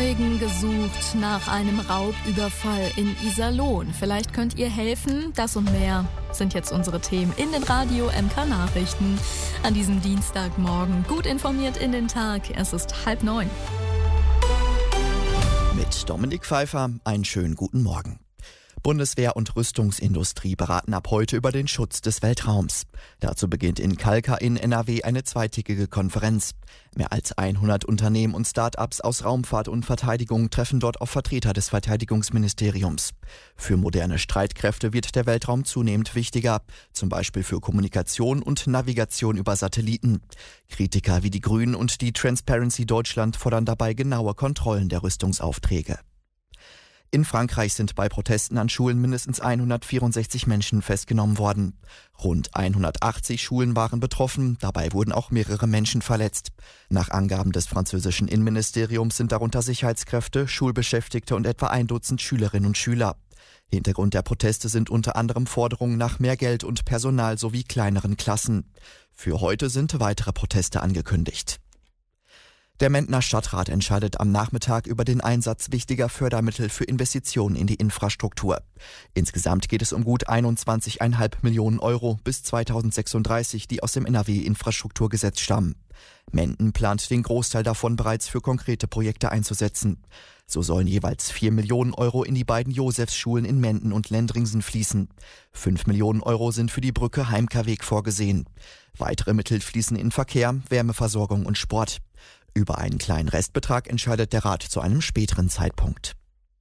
Zeugen gesucht nach einem Raubüberfall in Iserlohn. Vielleicht könnt ihr helfen. Das und mehr sind jetzt unsere Themen in den Radio MK Nachrichten an diesem Dienstagmorgen. Gut informiert in den Tag. Es ist 8:30. Mit Dominik Pfeiffer einen schönen guten Morgen. Bundeswehr und Rüstungsindustrie beraten ab heute über den Schutz des Weltraums. Dazu beginnt in Kalka in NRW eine zweitägige Konferenz. Mehr als 100 Unternehmen und Start-ups aus Raumfahrt und Verteidigung treffen dort auf Vertreter des Verteidigungsministeriums. Für moderne Streitkräfte wird der Weltraum zunehmend wichtiger, zum Beispiel für Kommunikation und Navigation über Satelliten. Kritiker wie die Grünen und die Transparency Deutschland fordern dabei genaue Kontrollen der Rüstungsaufträge. In Frankreich sind bei Protesten an Schulen mindestens 164 Menschen festgenommen worden. Rund 180 Schulen waren betroffen, dabei wurden auch mehrere Menschen verletzt. Nach Angaben des französischen Innenministeriums sind darunter Sicherheitskräfte, Schulbeschäftigte und etwa ein Dutzend Schülerinnen und Schüler. Hintergrund der Proteste sind unter anderem Forderungen nach mehr Geld und Personal sowie kleineren Klassen. Für heute sind weitere Proteste angekündigt. Der Mentner Stadtrat entscheidet am Nachmittag über den Einsatz wichtiger Fördermittel für Investitionen in die Infrastruktur. Insgesamt geht es um gut 21,5 Millionen Euro bis 2036, die aus dem NRW-Infrastrukturgesetz stammen. Menden plant den Großteil davon bereits für konkrete Projekte einzusetzen. So sollen jeweils 4 Millionen Euro in die beiden Josefsschulen in Menden und Lendringsen fließen. 5 Millionen Euro sind für die Brücke Heimkerweg vorgesehen. Weitere Mittel fließen in Verkehr, Wärmeversorgung und Sport. Über einen kleinen Restbetrag entscheidet der Rat zu einem späteren Zeitpunkt.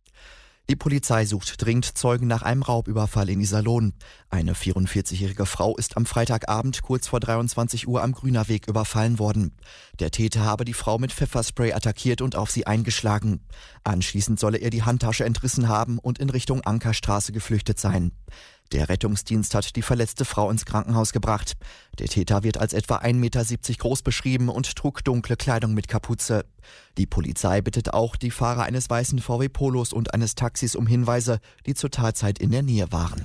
Die Polizei sucht dringend Zeugen nach einem Raubüberfall in Iserlohn. Eine 44-jährige Frau ist am Freitagabend kurz vor 23 Uhr am Grünerweg überfallen worden. Der Täter habe die Frau mit Pfefferspray attackiert und auf sie eingeschlagen. Anschließend solle er die Handtasche entrissen haben und in Richtung Ankerstraße geflüchtet sein. Der Rettungsdienst hat die verletzte Frau ins Krankenhaus gebracht. Der Täter wird als etwa 1,70 Meter groß beschrieben und trug dunkle Kleidung mit Kapuze. Die Polizei bittet auch die Fahrer eines weißen VW Polos und eines Taxis um Hinweise, die zur Tatzeit in der Nähe waren.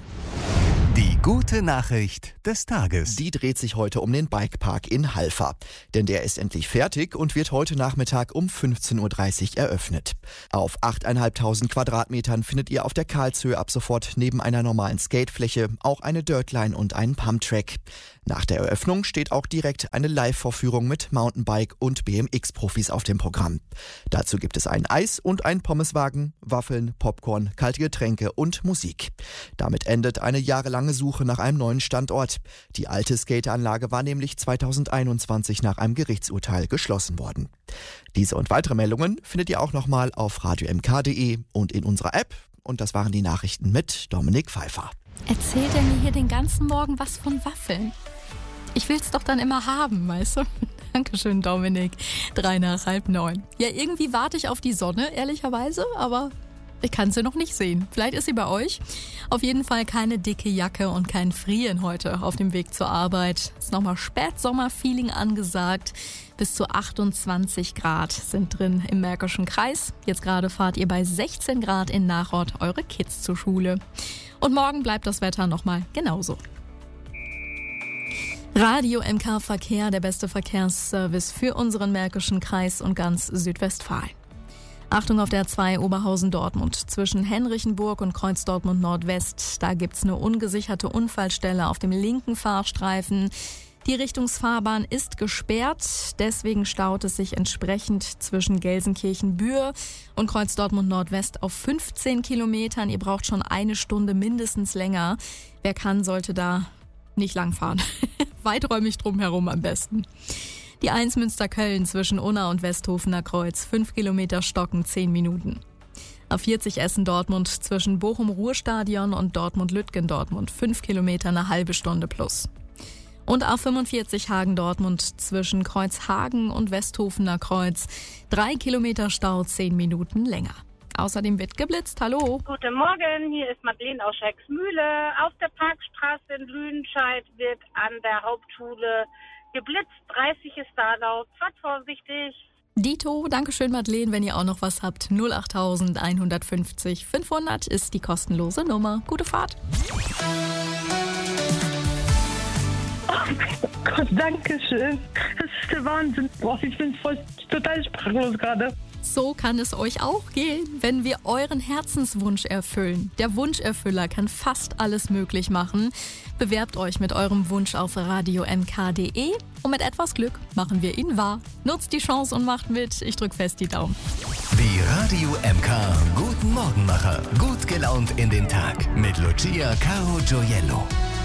Die gute Nachricht des Tages. Die dreht sich heute um den Bikepark in Halver. Denn der ist endlich fertig und wird heute Nachmittag um 15:30 Uhr eröffnet. Auf 8.500 Quadratmetern findet ihr auf der Karlshöhe ab sofort neben einer normalen Skatefläche auch eine Dirtline und einen Pumptrack. Nach der Eröffnung steht auch direkt eine Live-Vorführung mit Mountainbike- und BMX-Profis auf dem Programm. Dazu gibt es ein Eis- und einen Pommeswagen, Waffeln, Popcorn, kalte Getränke und Musik. Damit endet eine jahrelange Suche nach einem neuen Standort. Die alte Skateanlage war nämlich 2021 nach einem Gerichtsurteil geschlossen worden. Diese und weitere Meldungen findet ihr auch nochmal auf radiomk.de und in unserer App. Und das waren die Nachrichten mit Dominik Pfeiffer. Erzählt er mir hier den ganzen Morgen was von Waffeln? Ich will's doch dann immer haben, weißt du? Dankeschön, Dominik. 8:03. Ja, irgendwie warte ich auf die Sonne, ehrlicherweise, aber ich kann sie noch nicht sehen. Vielleicht ist sie bei euch. Auf jeden Fall keine dicke Jacke und kein Frieren heute auf dem Weg zur Arbeit. Ist nochmal Spätsommer-Feeling angesagt. Bis zu 28 Grad sind drin im Märkischen Kreis. Jetzt gerade fahrt ihr bei 16 Grad in Nachort eure Kids zur Schule. Und morgen bleibt das Wetter nochmal genauso. Radio MK Verkehr, der beste Verkehrsservice für unseren Märkischen Kreis und ganz Südwestfalen. Achtung auf der 2 Oberhausen-Dortmund zwischen Henrichenburg und Kreuz Dortmund Nordwest. Da gibt's eine ungesicherte Unfallstelle auf dem linken Fahrstreifen. Die Richtungsfahrbahn ist gesperrt, deswegen staut es sich entsprechend zwischen Gelsenkirchen-Bühr und Kreuz Dortmund Nordwest auf 15 Kilometern. Ihr braucht schon eine Stunde mindestens länger. Wer kann, sollte da nicht langfahren. Weiträumig drumherum am besten. Die 1 Münster-Köln zwischen Unna und Westhofener Kreuz, 5 Kilometer Stocken, 10 Minuten. A40 Essen-Dortmund zwischen Bochum-Ruhrstadion und Dortmund-Lütgendortmund, 5 Kilometer, eine halbe Stunde plus. Und A45 Hagen-Dortmund zwischen Kreuzhagen und Westhofener Kreuz, 3 Kilometer Stau, 10 Minuten länger. Außerdem wird geblitzt. Hallo. Guten Morgen, hier ist Madeleine aus Schrecksmühle. Auf der Parkstraße in Lüdenscheid wird an der Hauptschule geblitzt. 30 ist da laut. Fahrt vorsichtig. Dito, Dankeschön Madeleine, wenn ihr auch noch was habt. 08000 150 500 ist die kostenlose Nummer. Gute Fahrt. Oh Gott, danke schön. Das ist der Wahnsinn. Boah, ich bin total sprachlos gerade. So kann es euch auch gehen, wenn wir euren Herzenswunsch erfüllen. Der Wunscherfüller kann fast alles möglich machen. Bewerbt euch mit eurem Wunsch auf radiomk.de und mit etwas Glück machen wir ihn wahr. Nutzt die Chance und macht mit. Ich drück fest die Daumen. Die Radio MK Guten Morgenmacher. Gut gelaunt in den Tag mit Lucia Caro Gioiello.